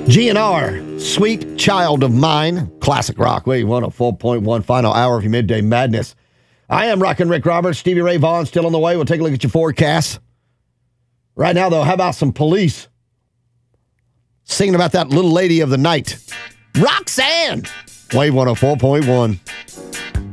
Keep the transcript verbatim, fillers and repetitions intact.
G N R, Sweet Child of Mine, classic rock. Wave one oh four point one, final hour of your midday madness. I am Rockin' Rick Roberts. Stevie Ray Vaughan still on the way. We'll take a look at your forecast. Right now, though, how about some police singing about that little lady of the night, Roxanne? Wave one oh four point one.